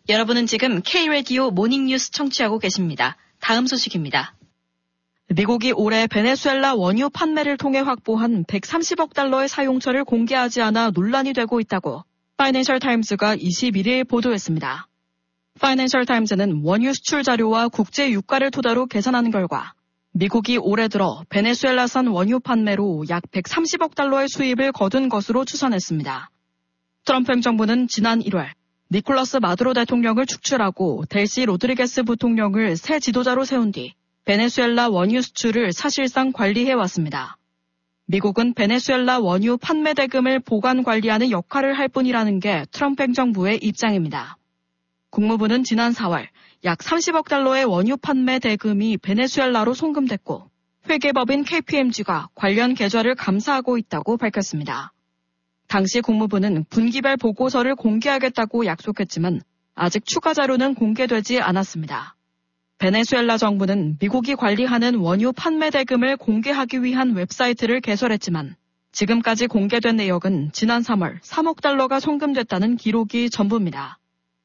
여러분은 지금 K-라디오 모닝뉴스 청취하고 계십니다. 다음 소식입니다. 미국이 올해 베네수엘라 원유 판매를 통해 확보한 130억 달러의 사용처를 공개하지 않아 논란이 되고 있다고 파이낸셜 타임즈가 21일 보도했습니다. 파이낸셜 타임즈는 원유 수출 자료와 국제 유가를 토대로 계산한 결과 미국이 올해 들어 베네수엘라산 원유 판매로 약 130억 달러의 수입을 거둔 것으로 추산했습니다. 트럼프 행정부는 지난 1월 니콜라스 마두로 대통령을 축출하고 델시 로드리게스 부통령을 새 지도자로 세운 뒤 베네수엘라 원유 수출을 사실상 관리해왔습니다. 미국은 베네수엘라 원유 판매 대금을 보관 관리하는 역할을 할 뿐이라는 게 트럼프 행정부의 입장입니다. 국무부는 지난 4월 약 30억 달러의 원유 판매 대금이 베네수엘라로 송금됐고 회계법인 KPMG가 관련 계좌를 감사하고 있다고 밝혔습니다. 당시 국무부는 분기별 보고서를 공개하겠다고 약속했지만 아직 추가 자료는 공개되지 않았습니다. 베네수엘라 정부는 미국이 관리하는 원유 판매 대금을 공개하기 위한 웹사이트를 개설했지만 지금까지 공개된 내역은 지난 3월 3억 달러가 송금됐다는 기록이 전부입니다.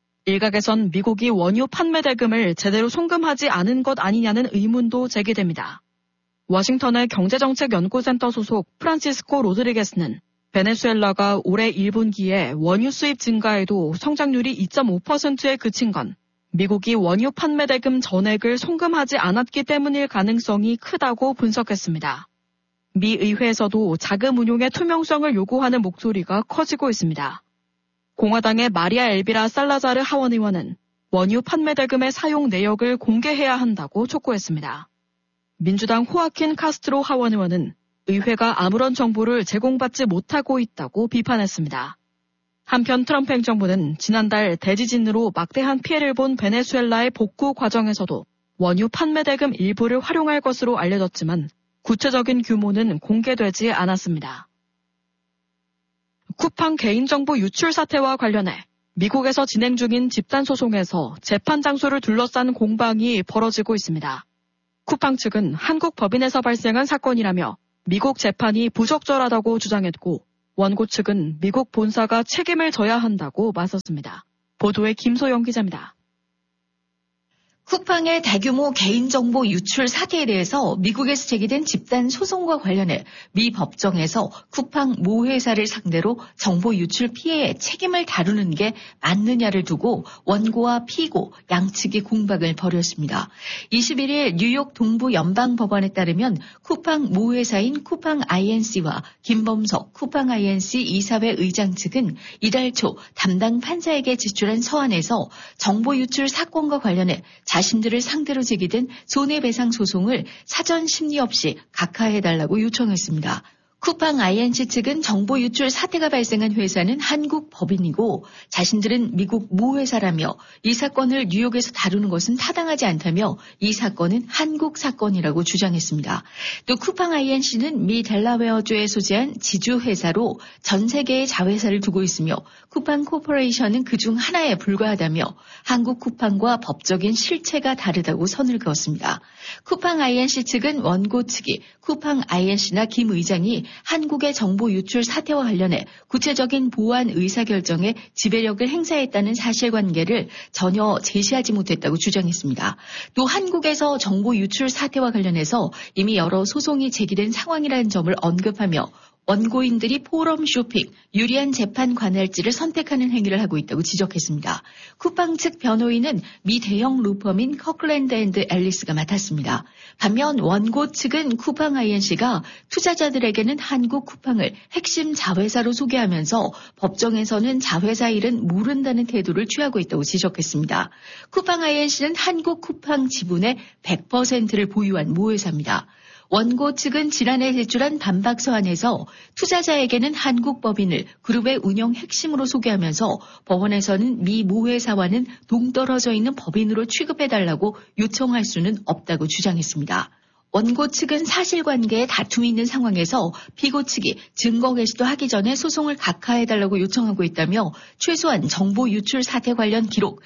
일각에선 미국이 원유 판매 대금을 제대로 송금하지 않은 것 아니냐는 의문도 제기됩니다. 워싱턴의 경제정책연구센터 소속 프란시스코 로드리게스는 베네수엘라가 올해 1분기에 원유 수입 증가에도 성장률이 2.5%에 그친 건 미국이 원유 판매 대금 전액을 송금하지 않았기 때문일 가능성이 크다고 분석했습니다. 미 의회에서도 자금 운용의 투명성을 요구하는 목소리가 커지고 있습니다. 공화당의 마리아 엘비라 살라자르 하원 의원은 원유 판매 대금의 사용 내역을 공개해야 한다고 촉구했습니다. 민주당 호아킨 카스트로 하원 의원은 의회가 아무런 정보를 제공받지 못하고 있다고 비판했습니다. 한편 트럼프 행정부는 지난달 대지진으로 막대한 피해를 본 베네수엘라의 복구 과정에서도 원유 판매 대금 일부를 활용할 것으로 알려졌지만 구체적인 규모는 공개되지 않았습니다. 쿠팡 개인정보 유출 사태와 관련해 미국에서 진행 중인 집단소송에서 재판 장소를 둘러싼 공방이 벌어지고 있습니다. 쿠팡 측은 한국 법인에서 발생한 사건이라며 미국 재판이 부적절하다고 주장했고 원고 측은 미국 본사가 책임을 져야 한다고 맞섰습니다. 보도에 김소영 기자입니다. 쿠팡의 대규모 개인정보 유출 사태에 대해서 미국에서 제기된 집단 소송과 관련해 미 법정에서 쿠팡 모 회사를 상대로 정보 유출 피해의 책임을 다루는 게 맞느냐를 두고 원고와 피고 양측이 공방을 벌였습니다. 21일 뉴욕 동부 연방법원에 따르면 쿠팡 모 회사인 쿠팡 INC와 김범석 쿠팡 INC 이사회 의장 측은 이달 초 담당 판사에게 제출한 서한에서 정보 유출 사건과 관련해 자신들을 상대로 제기된 손해배상 소송을 사전 심리 없이 각하해달라고 요청했습니다. 쿠팡 INC 측은 정보 유출 사태가 발생한 회사는 한국 법인이고 자신들은 미국 모 회사라며 이 사건을 뉴욕에서 다루는 것은 타당하지 않다며 이 사건은 한국 사건이라고 주장했습니다. 또 쿠팡 INC는 미 델라웨어주에 소재한 지주 회사로 전 세계의 자회사를 두고 있으며 쿠팡 코퍼레이션은 그중 하나에 불과하다며 한국 쿠팡과 법적인 실체가 다르다고 선을 그었습니다. 쿠팡 INC 측은 원고 측이 쿠팡 INC나 김 의장이 한국의 정보 유출 사태와 관련해 구체적인 보안 의사결정에 지배력을 행사했다는 사실관계를 전혀 제시하지 못했다고 주장했습니다. 또 한국에서 정보 유출 사태와 관련해서 이미 여러 소송이 제기된 상황이라는 점을 언급하며 원고인들이 포럼 쇼핑, 유리한 재판 관할지를 선택하는 행위를 하고 있다고 지적했습니다. 쿠팡 측 변호인은 미 대형 루펌인 커클랜드 앤드 앨리스가 맡았습니다. 반면 원고 측은 쿠팡 INC가 투자자들에게는 한국 쿠팡을 핵심 자회사로 소개하면서 법정에서는 자회사 일은 모른다는 태도를 취하고 있다고 지적했습니다. 쿠팡 INC는 한국 쿠팡 지분의 100%를 보유한 모회사입니다. 원고 측은 지난해 제출한 반박 서한에서 투자자에게는 한국 법인을 그룹의 운영 핵심으로 소개하면서 법원에서는 미 모 회사와는 동떨어져 있는 법인으로 취급해달라고 요청할 수는 없다고 주장했습니다. 원고 측은 사실관계에 다툼이 있는 상황에서 피고 측이 증거 개시도 하기 전에 소송을 각하해달라고 요청하고 있다며 최소한 정보 유출 사태 관련 기록,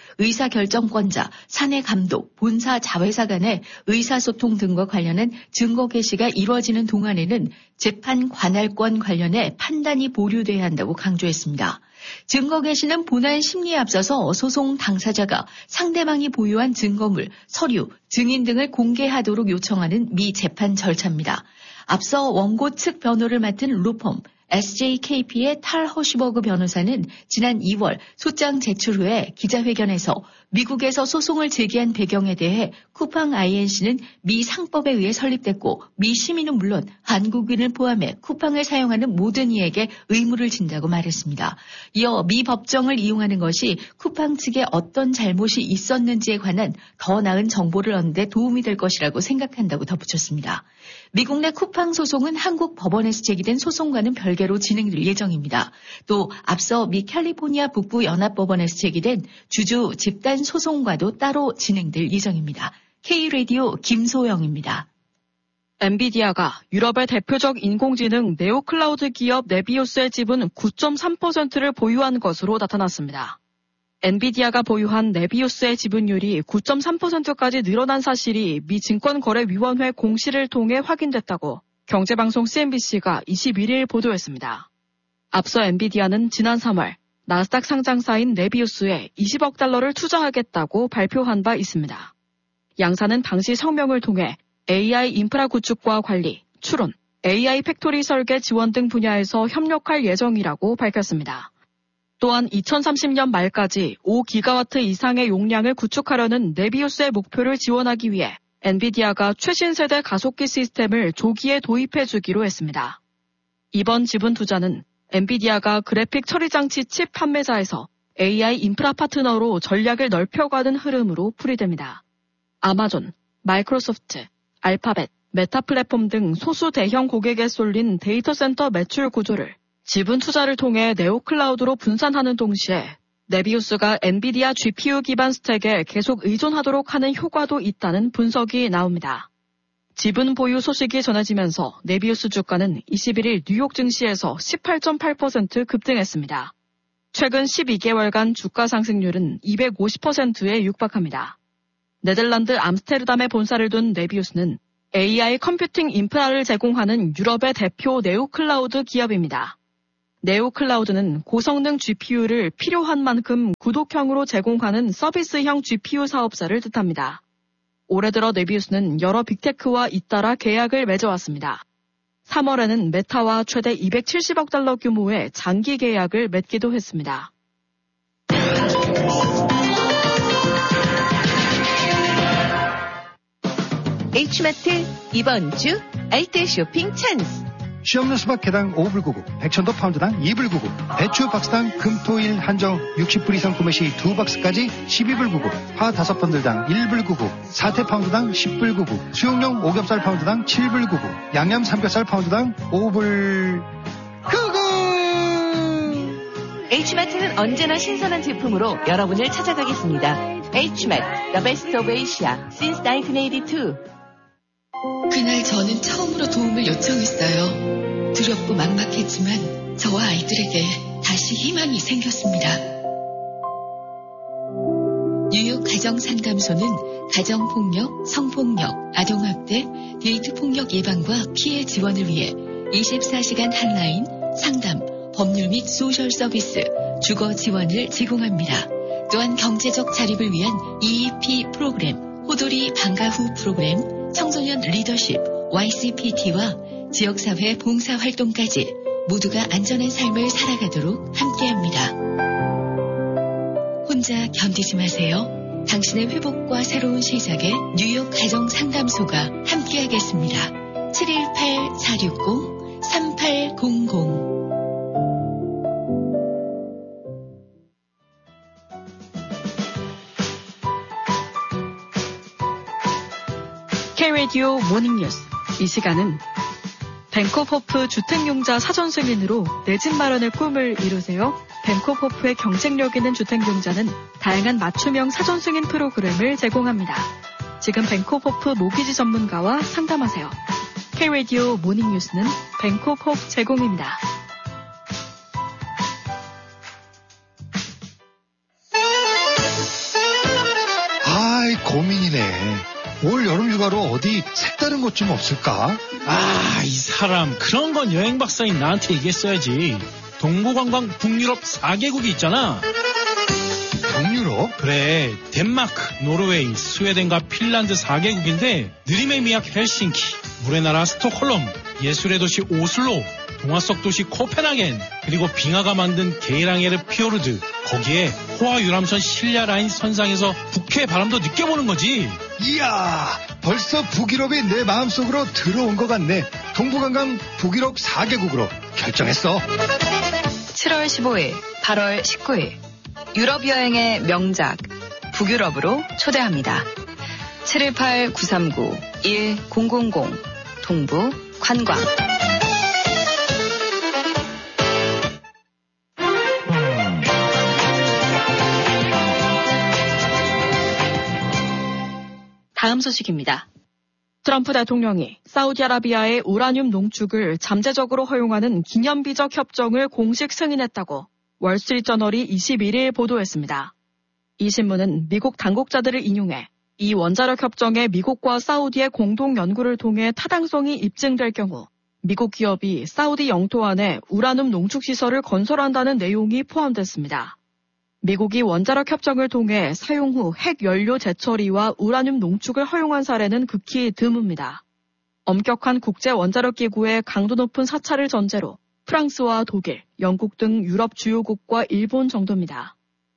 의사결정권자, 사내 감독, 본사 자회사 간의 의사소통 등과 관련한 증거 개시가 이루어지는 동안에는 재판 관할권 관련해 판단이 보류돼야 한다고 강조했습니다. 증거 개시는 본안 심리에 앞서서 소송 당사자가 상대방이 보유한 증거물, 서류, 증인 등을 공개하도록 요청하는 미 재판 절차입니다. 앞서 원고 측 변호를 맡은 로펌 SJKP의 탈 허시버그 변호사는 지난 2월 소장 제출 후에 기자회견에서 미국에서 소송을 제기한 배경에 대해 쿠팡 INC는 미 상법에 의해 설립됐고 미 시민은 물론 한국인을 포함해 쿠팡을 사용하는 모든 이에게 의무를 진다고 말했습니다. 이어 미 법정을 이용하는 것이 쿠팡 측에 어떤 잘못이 있었는지에 관한 더 나은 정보를 얻는 데 도움이 될 것이라고 생각한다고 덧붙였습니다. 미국 내 쿠팡 소송은 한국 법원에서 제기된 소송과는 별개로 진행될 예정입니다. 또 앞서 미 캘리포니아 북부 연합법원에서 제기된 주주 집단 소송과도 따로 진행될 예정입니다. K라디오 김소영입니다. 엔비디아가 유럽의 대표적 인공지능 네오클라우드 기업 네비우스의 지분 9.3%를 보유한 것으로 나타났습니다. 엔비디아가 보유한 네비우스의 지분율이 9.3%까지 늘어난 사실이 미 증권거래위원회 공시를 통해 확인됐다고 경제방송 CNBC가 21일 보도했습니다. 앞서 엔비디아는 지난 3월 나스닥 상장사인 네비우스에 20억 달러를 투자하겠다고 발표한 바 있습니다. 양사는 당시 성명을 통해 AI 인프라 구축과 관리, 추론, AI 팩토리 설계 지원 등 분야에서 협력할 예정이라고 밝혔습니다. 또한 2030년 말까지 5기가와트 이상의 용량을 구축하려는 네비우스의 목표를 지원하기 위해 엔비디아가 최신 세대 가속기 시스템을 조기에 도입해주기로 했습니다. 이번 지분 투자는 엔비디아가 그래픽 처리 장치 칩 판매자에서 AI 인프라 파트너로 전략을 넓혀가는 흐름으로 풀이됩니다. 아마존, 마이크로소프트, 알파벳, 메타 플랫폼 등 소수 대형 고객에 쏠린 데이터 센터 매출 구조를 지분 투자를 통해 네오클라우드로 분산하는 동시에 네비우스가 엔비디아 GPU 기반 스택에 계속 의존하도록 하는 효과도 있다는 분석이 나옵니다. 지분 보유 소식이 전해지면서 네비우스 주가는 21일 뉴욕 증시에서 18.8% 급등했습니다. 최근 12개월간 주가 상승률은 250%에 육박합니다. 네덜란드 암스테르담에 본사를 둔 네비우스는 AI 컴퓨팅 인프라를 제공하는 유럽의 대표 네오클라우드 기업입니다. 네오클라우드는 고성능 GPU를 필요한 만큼 구독형으로 제공하는 서비스형 GPU 사업사를 뜻합니다. 올해 들어 네비우스는 여러 빅테크와 잇따라 계약을 맺어왔습니다. 3월에는 메타와 최대 270억 달러 규모의 장기 계약을 맺기도 했습니다. H마트 이번 주 알뜰 쇼핑 찬스. 시없는 수박 개당 5불 99, 백천도 파운드당 2불 99, 배추 박스당 금토일 한정 60불 이상 구매 시 2박스까지 12불 99, 파 5번들당 1불 99, 사태 파운드당 10불 99, 수육용 오겹살 파운드당 7불 99, 양념 삼겹살 파운드당 5불 99! H마트는 언제나 신선한 제품으로 여러분을 찾아가겠습니다. H마트, The Best of Asia, since 1982. 그날 저는 처음으로 도움을 요청했어요. 두렵고 막막했지만 저와 아이들에게 다시 희망이 생겼습니다. 뉴욕 가정상담소는 가정폭력, 성폭력, 아동학대, 데이트폭력 예방과 피해 지원을 위해 24시간 한라인, 상담, 법률 및 소셜 서비스, 주거 지원을 제공합니다. 또한 경제적 자립을 위한 EEP 프로그램, 호돌이 방과 후 프로그램, 청소년 리더십, YCPT와 지역사회 봉사활동까지 모두가 안전한 삶을 살아가도록 함께합니다. 혼자 견디지 마세요. 당신의 회복과 새로운 시작에 뉴욕 가정상담소가 함께하겠습니다. 718-460-3800 K라디오 모닝뉴스. 이 시간은 벤코포프 주택용자 사전승인으로 내 집 마련의 꿈을 이루세요. 벤코포프의 경쟁력 있는 주택용자는 다양한 맞춤형 사전승인 프로그램을 제공합니다. 지금 벤코포프 모기지 전문가와 상담하세요. K라디오 모닝뉴스는 벤코포프 제공입니다. 아이, 고민이네. 올 여름 휴가로 어디 색다른 곳 좀 없을까? 아, 이 사람 그런 건 여행 박사인 나한테 얘기했어야지. 동부관광 북유럽 4개국이 있잖아. 북유럽? 그래, 덴마크, 노르웨이, 스웨덴과 핀란드 4개국인데 느림의 미학 헬싱키, 물의 나라 스톡홀름, 예술의 도시 오슬로, 동화 속 도시 코펜하겐, 그리고 빙하가 만든 게이랑에르 피오르드, 거기에 호화 유람선 실야 라인 선상에서 북해 바람도 느껴보는 거지. 이야, 벌써 북유럽이 내 마음속으로 들어온 것 같네. 동부관광 북유럽 4개국으로 결정했어. 7월 15일, 8월 19일 유럽 여행의 명작 북유럽으로 초대합니다. 718-939-1000 동부 관광. 다음 소식입니다. 트럼프 대통령이 사우디아라비아의 우라늄 농축을 잠재적으로 허용하는 기념비적 협정을 공식 승인했다고 월스트리트저널이 21일 보도했습니다. 이 신문은 미국 당국자들을 인용해 이 원자력 협정에 미국과 사우디의 공동 연구를 통해 타당성이 입증될 경우 미국 기업이 사우디 영토 안에 우라늄 농축시설을 건설한다는 내용이 포함됐습니다. 미국이 원자력 협정을 통해 사용 후 핵 연료 재처리와 우라늄 농축을 허용한 사례는 극히 드뭅니다. 엄격한 국제 원자력 기구의 강도 높은 사찰을 전제로 프랑스와 독일, 영국 등 유럽 주요국과 일본 정도입니다.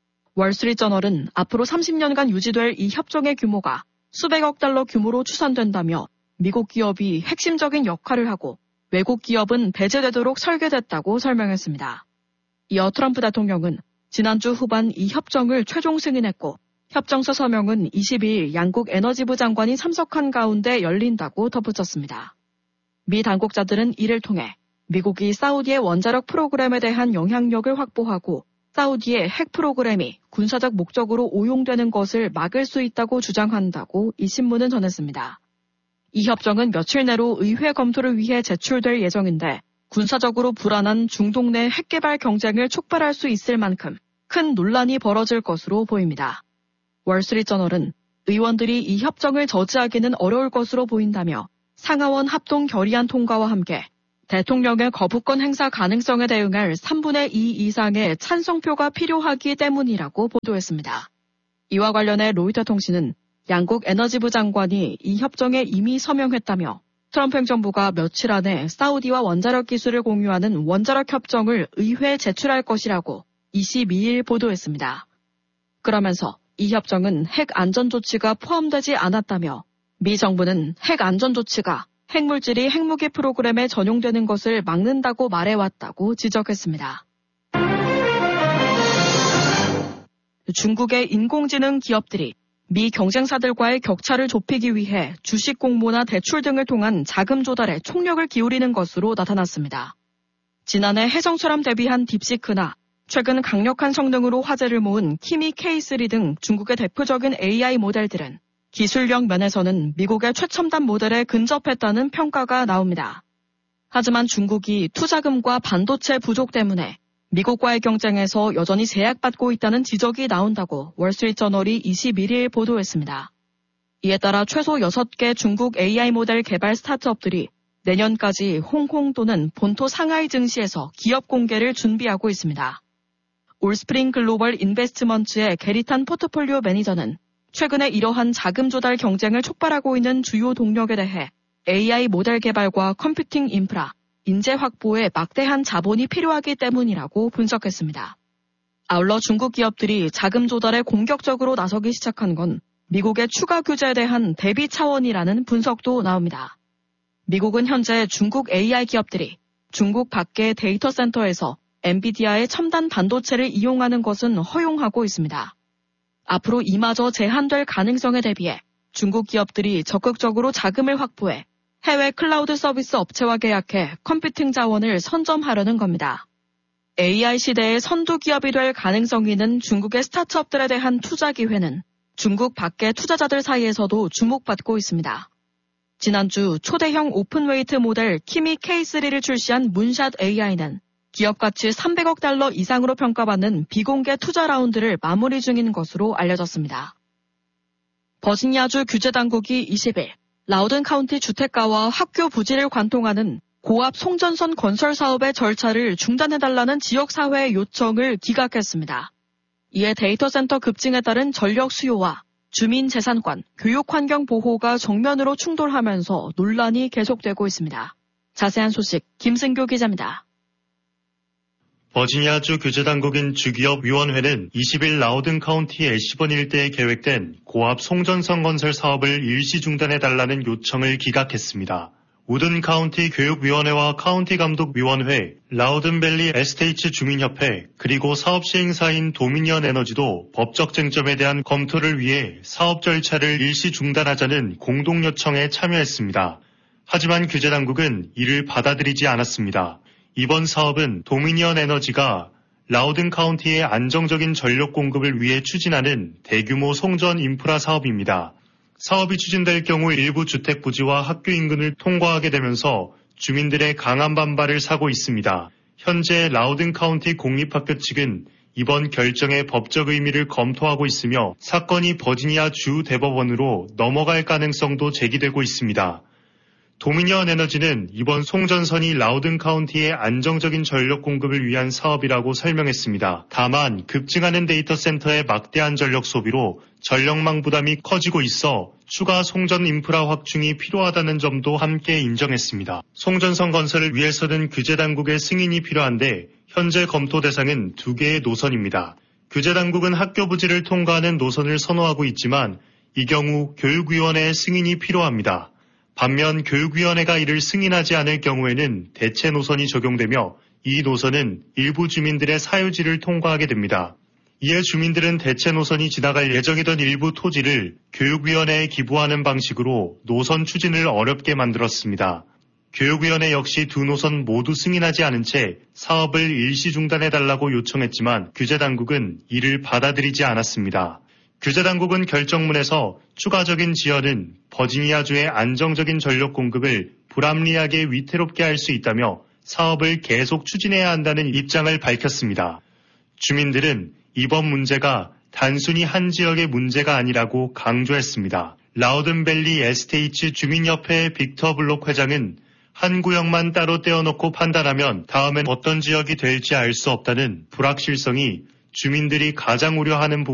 월스트리트저널은 앞으로 30년간 유지될 이 협정의 규모가 수백억 달러 규모로 추산된다며 미국 기업이 핵심적인 역할을 하고 외국 기업은 배제되도록 설계됐다고 설명했습니다. 이어 트럼프 대통령은 지난주 후반 이 협정을 최종 승인했고 협정서 서명은 22일 양국 에너지부 장관이 참석한 가운데 열린다고 덧붙였습니다. 미 당국자들은 이를 통해 미국이 사우디의 원자력 프로그램에 대한 영향력을 확보하고 사우디의 핵 프로그램이 군사적 목적으로 오용되는 것을 막을 수 있다고 주장한다고 이 신문은 전했습니다. 이 협정은 며칠 내로 의회 검토를 위해 제출될 예정인데 군사적으로 불안한 중동 내 핵개발 경쟁을 촉발할 수 있을 만큼 큰 논란이 벌어질 것으로 보입니다. 월스트리트저널은 의원들이 이 협정을 저지하기는 어려울 것으로 보인다며 상하원 합동 결의안 통과와 함께 대통령의 거부권 행사 가능성에 대응할 3분의 2 이상의 찬성표가 필요하기 때문이라고 보도했습니다. 이와 관련해 로이터 통신은 양국 에너지부 장관이 이 협정에 이미 서명했다며 트럼프 행정부가 며칠 안에 사우디와 원자력 기술을 공유하는 원자력 협정을 의회에 제출할 것이라고 22일 보도했습니다. 그러면서 이 협정은 핵 안전 조치가 포함되지 않았다며 미 정부는 핵 안전 조치가 핵물질이 핵무기 프로그램에 전용되는 것을 막는다고 말해왔다고 지적했습니다. 중국의 인공지능 기업들이 미 경쟁사들과의 격차를 좁히기 위해 주식 공모나 대출 등을 통한 자금 조달에 총력을 기울이는 것으로 나타났습니다. 지난해 해성처럼 데뷔한 딥시크나 최근 강력한 성능으로 화제를 모은 키미 K3 등 중국의 대표적인 AI 모델들은 기술력 면에서는 미국의 최첨단 모델에 근접했다는 평가가 나옵니다. 하지만 중국이 투자금과 반도체 부족 때문에 미국과의 경쟁에서 여전히 제약받고 있다는 지적이 나온다고 월스트리트저널이 21일 보도했습니다. 이에 따라 최소 6개 중국 AI 모델 개발 스타트업들이 내년까지 홍콩 또는 본토 상하이 증시에서 기업 공개를 준비하고 있습니다. 올스프링 글로벌 인베스트먼트의 게리탄 포트폴리오 매니저는 최근에 이러한 자금 조달 경쟁을 촉발하고 있는 주요 동력에 대해 AI 모델 개발과 컴퓨팅 인프라, 인재 확보에 막대한 자본이 필요하기 때문이라고 분석했습니다. 아울러 중국 기업들이 자금 조달에 공격적으로 나서기 시작한 건 미국의 추가 규제에 대한 대비 차원이라는 분석도 나옵니다. 미국은 현재 중국 AI 기업들이 중국 밖의 데이터 센터에서 엔비디아의 첨단 반도체를 이용하는 것은 허용하고 있습니다. 앞으로 이마저 제한될 가능성에 대비해 중국 기업들이 적극적으로 자금을 확보해 해외 클라우드 서비스 업체와 계약해 컴퓨팅 자원을 선점하려는 겁니다. AI 시대의 선두 기업이 될 가능성이 있는 중국의 스타트업들에 대한 투자 기회는 중국 밖의 투자자들 사이에서도 주목받고 있습니다. 지난주 초대형 오픈웨이트 모델 키미 K3를 출시한 문샷 AI는 기업 가치 300억 달러 이상으로 평가받는 비공개 투자 라운드를 마무리 중인 것으로 알려졌습니다. 버지니아주 규제당국이 20일 라우든 카운티 주택가와 학교 부지를 관통하는 고압 송전선 건설 사업의 절차를 중단해달라는 지역사회의 요청을 기각했습니다. 이에 데이터센터 급증에 따른 전력 수요와 주민재산권, 교육환경 보호가 정면으로 충돌하면서 논란이 계속되고 있습니다. 자세한 소식 김승교 기자입니다. 버지니아주 규제당국인 주기업위원회는 20일 라우든 카운티 애시번 일대에 계획된 고압 송전선 건설 사업을 일시 중단해달라는 요청을 기각했습니다. 우든 카운티 교육위원회와 카운티 감독위원회, 라우든밸리 에스테이츠 주민협회, 그리고 사업시행사인 도미니언 에너지도 법적 쟁점에 대한 검토를 위해 사업 절차를 일시 중단하자는 공동 요청에 참여했습니다. 하지만 규제당국은 이를 받아들이지 않았습니다. 이번 사업은 도미니언 에너지가 라우든 카운티의 안정적인 전력 공급을 위해 추진하는 대규모 송전 인프라 사업입니다. 사업이 추진될 경우 일부 주택 부지와 학교 인근을 통과하게 되면서 주민들의 강한 반발을 사고 있습니다. 현재 라우든 카운티 공립학교 측은 이번 결정의 법적 의미를 검토하고 있으며 사건이 버지니아 주 대법원으로 넘어갈 가능성도 제기되고 있습니다. 도미니언 에너지는 이번 송전선이 라우든 카운티의 안정적인 전력 공급을 위한 사업이라고 설명했습니다. 다만 급증하는 데이터 센터의 막대한 전력 소비로 전력망 부담이 커지고 있어 추가 송전 인프라 확충이 필요하다는 점도 함께 인정했습니다. 송전선 건설을 위해서는 규제당국의 승인이 필요한데 현재 검토 대상은 2개의 노선입니다. 규제당국은 학교 부지를 통과하는 노선을 선호하고 있지만 이 경우 교육위원회의 승인이 필요합니다. 반면 교육위원회가 이를 승인하지 않을 경우에는 대체 노선이 적용되며 이 노선은 일부 주민들의 사유지를 통과하게 됩니다. 이에 주민들은 대체 노선이 지나갈 예정이던 일부 토지를 교육위원회에 기부하는 방식으로 노선 추진을 어렵게 만들었습니다. 교육위원회 역시 2 노선 모두 승인하지 않은 채 사업을 일시 중단해달라고 요청했지만 규제당국은 이를 받아들이지 않았습니다. 규제당국은 결정문에서 추가적인 지연은 버지니아주의 안정적인 전력 공급을 불합리하게 위태롭게 할 수 있다며 사업을 계속 추진해야 한다는 입장을 밝혔습니다. 주민들은 이번 문제가 단순히 한 지역의 문제가 아니라고 강조했습니다. 라우든밸리 에스테이츠 주민협회의 빅터 블록 회장은 한 구역만 따로 떼어놓고 판단하면 다음엔 어떤 지역이 될지 알 수 없다는 불확실성이 주민들이 가장 우려하는 부분